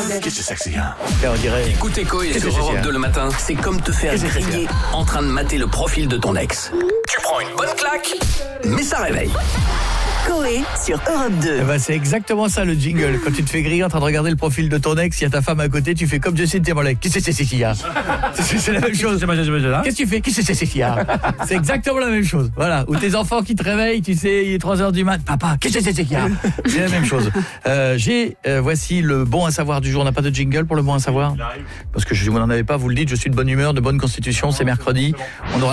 Qu'est-ce que c'est sexy, hein? On dirait... Écoutez Coé sur Europe 2 le matin, c'est comme te faire griller en train de mater le profil de ton ex. Tu prends une bonne claque, mais ça réveille. Coé sur Europe 2. Eh ben, c'est exactement ça le jingle. Quand tu te fais griller en train de regarder le profil de ton ex, il y a ta femme à côté, tu fais comme Justin Timberlake. Qu'est-ce que c'est qu'il y a? C'est la même chose. Qu'est-ce que tu fais? Qu'est-ce que c'est qu'il y a? C'est exactement la même chose. Voilà. Ou tes enfants qui te réveillent, tu sais, il est 3h du mat. Papa, qu'est-ce que c'est qu'il y a? C'est la même chose. Voici le bon à savoir du jour. On n'a pas de jingle pour le bon à savoir? Parce que vous n'en avez pas, vous le dites, je suis de bonne humeur, de bonne constitution, c'est mercredi. On aura